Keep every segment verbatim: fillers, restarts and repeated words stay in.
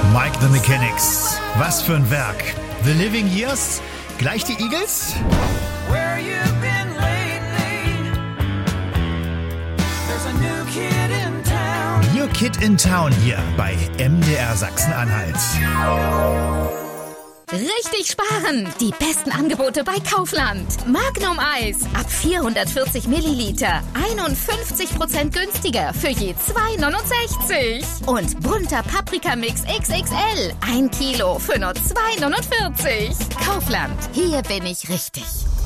Mike the Mechanics. Was für ein Werk. The Living Years. Gleich die Eagles. Where you been lately? There's a new kid in town. New Kid in Town hier bei M D R Sachsen-Anhalt. Richtig sparen! Die besten Angebote bei Kaufland. Magnum Eis ab vierhundertvierzig Milliliter. einundfünfzig Prozent günstiger für je zwei neunundsechzig. Und bunter Paprikamix X X L. Ein Kilo für nur zwei neunundvierzig. Kaufland. Hier bin ich richtig.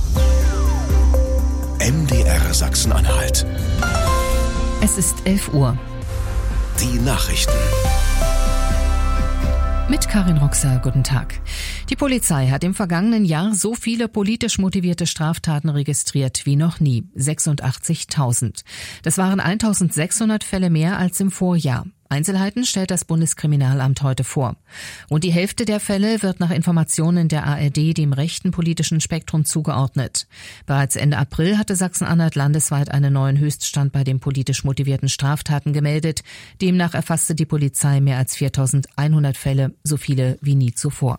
M D R Sachsen-Anhalt. Es ist elf Uhr. Die Nachrichten. Mit Karin Roxer, guten Tag. Die Polizei hat im vergangenen Jahr so viele politisch motivierte Straftaten registriert wie noch nie, sechsundachtzigtausend. Das waren eintausendsechshundert Fälle mehr als im Vorjahr. Einzelheiten stellt das Bundeskriminalamt heute vor. Und die Hälfte der Fälle wird nach Informationen der A R D dem rechten politischen Spektrum zugeordnet. Bereits Ende April hatte Sachsen-Anhalt landesweit einen neuen Höchststand bei den politisch motivierten Straftaten gemeldet. Demnach erfasste die Polizei mehr als viertausendeinhundert Fälle, so viele wie nie zuvor.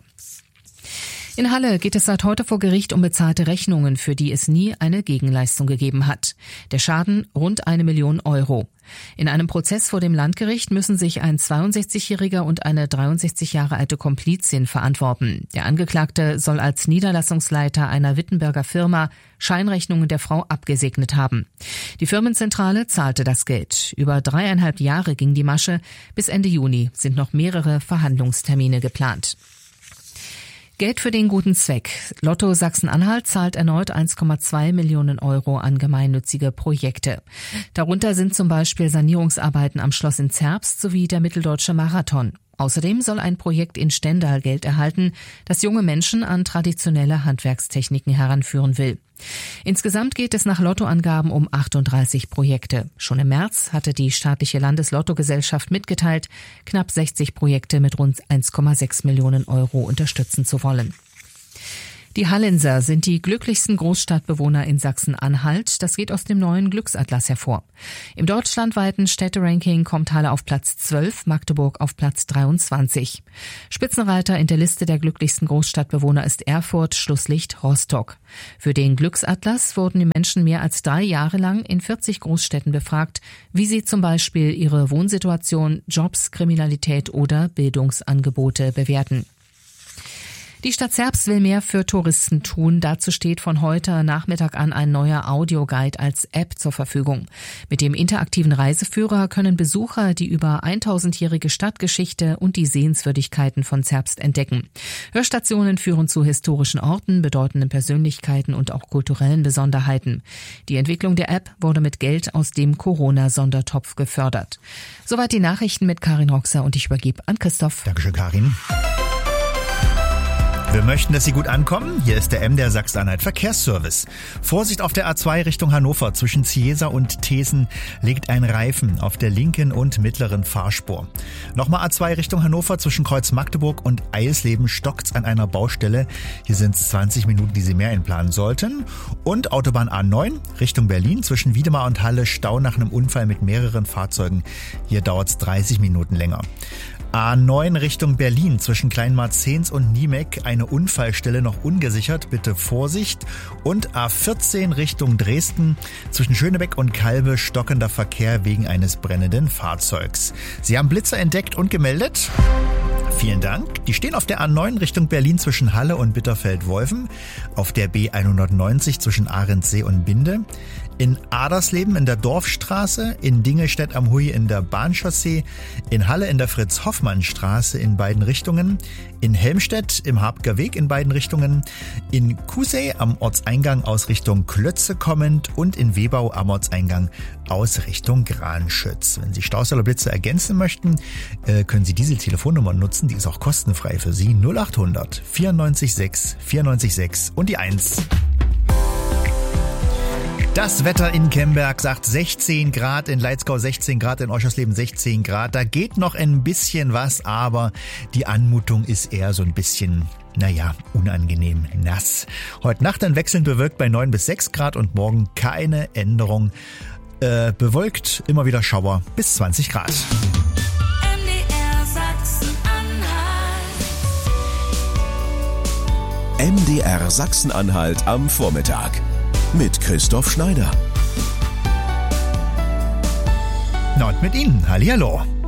In Halle geht es seit heute vor Gericht um bezahlte Rechnungen, für die es nie eine Gegenleistung gegeben hat. Der Schaden rund eine Million Euro. In einem Prozess vor dem Landgericht müssen sich ein zweiundsechzigjähriger und eine dreiundsechzig Jahre alte Komplizin verantworten. Der Angeklagte soll als Niederlassungsleiter einer Wittenberger Firma Scheinrechnungen der Frau abgesegnet haben. Die Firmenzentrale zahlte das Geld. Über dreieinhalb Jahre ging die Masche. Bis Ende Juni sind noch mehrere Verhandlungstermine geplant. Geld für den guten Zweck. Lotto Sachsen-Anhalt zahlt erneut eins Komma zwei Millionen Euro an gemeinnützige Projekte. Darunter sind zum Beispiel Sanierungsarbeiten am Schloss in Zerbst sowie der Mitteldeutsche Marathon. Außerdem soll ein Projekt in Stendal Geld erhalten, das junge Menschen an traditionelle Handwerkstechniken heranführen will. Insgesamt geht es nach Lottoangaben um achtunddreißig Projekte. Schon im März hatte die staatliche Landeslottogesellschaft mitgeteilt, knapp sechzig Projekte mit rund eins Komma sechs Millionen Euro unterstützen zu wollen. Die Hallenser sind die glücklichsten Großstadtbewohner in Sachsen-Anhalt. Das geht aus dem neuen Glücksatlas hervor. Im deutschlandweiten Städteranking kommt Halle auf Platz zwölf, Magdeburg auf Platz dreiundzwanzig. Spitzenreiter in der Liste der glücklichsten Großstadtbewohner ist Erfurt, Schlusslicht Rostock. Für den Glücksatlas wurden die Menschen mehr als drei Jahre lang in vierzig Großstädten befragt, wie sie zum Beispiel ihre Wohnsituation, Jobs, Kriminalität oder Bildungsangebote bewerten. Die Stadt Zerbst will mehr für Touristen tun. Dazu steht von heute Nachmittag an ein neuer Audioguide als App zur Verfügung. Mit dem interaktiven Reiseführer können Besucher die über tausendjährige Stadtgeschichte und die Sehenswürdigkeiten von Zerbst entdecken. Hörstationen führen zu historischen Orten, bedeutenden Persönlichkeiten und auch kulturellen Besonderheiten. Die Entwicklung der App wurde mit Geld aus dem Corona-Sondertopf gefördert. Soweit die Nachrichten mit Karin Roxer und ich übergebe an Christoph. Dankeschön, Karin. Wir möchten, dass Sie gut ankommen. Hier ist der M D R Sachsen-Anhalt Verkehrsservice. Vorsicht auf der A zwei Richtung Hannover. Zwischen Ziesa und Thesen liegt ein Reifen auf der linken und mittleren Fahrspur. Nochmal A zwei Richtung Hannover. Zwischen Kreuz Magdeburg und Eisleben stockt's an einer Baustelle. Hier sind es zwanzig Minuten, die Sie mehr einplanen sollten. Und Autobahn A neun Richtung Berlin. Zwischen Wiedemar und Halle Stau nach einem Unfall mit mehreren Fahrzeugen. Hier dauert's dreißig Minuten länger. A neun Richtung Berlin zwischen Kleinmarzens und Niemek, eine Unfallstelle noch ungesichert, bitte Vorsicht. Und A vierzehn Richtung Dresden zwischen Schönebeck und Kalbe stockender Verkehr wegen eines brennenden Fahrzeugs. Sie haben Blitzer entdeckt und gemeldet? Vielen Dank. Die stehen auf der A neun Richtung Berlin zwischen Halle und Bitterfeld-Wolfen, auf der B hundertneunzig zwischen Ahrensee und Binde, in Adersleben in der Dorfstraße, in Dingelstedt am Huy in der Bahnchaussee, in Halle in der Fritz-Hoffmann-Straße in beiden Richtungen, in Helmstedt im Habger Weg in beiden Richtungen, in Kusey am Ortseingang aus Richtung Klötze kommend und in Webau am Ortseingang aus Richtung Granschütz. Wenn Sie Staus oder Blitze ergänzen möchten, können Sie diese Telefonnummer nutzen, die ist auch kostenfrei für Sie, null acht hundert vierundneunzig sechs vierundneunzig sechs und die eins. Das Wetter in Kemberg sagt sechzehn Grad, in Leitzgau sechzehn Grad, in Oschersleben sechzehn Grad. Da geht noch ein bisschen was, aber die Anmutung ist eher so ein bisschen, naja, unangenehm nass. Heute Nacht dann wechselnd bewölkt bei neun bis sechs Grad und morgen keine Änderung. Äh, bewölkt, immer wieder Schauer bis zwanzig Grad. M D R Sachsen-Anhalt. M D R Sachsen-Anhalt am Vormittag mit Christoph Schneider. Na und mit Ihnen, hallihallo.